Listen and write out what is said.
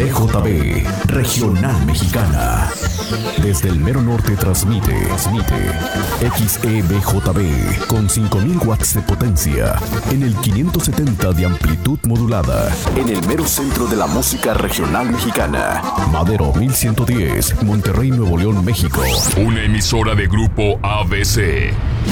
XEBJB, Regional Mexicana. Desde el mero norte transmite XEBJB con 5000 watts de potencia en el 570 de amplitud modulada en el mero centro de la música regional mexicana. Madero 1110, Monterrey, Nuevo León, México. Una emisora de Grupo ABC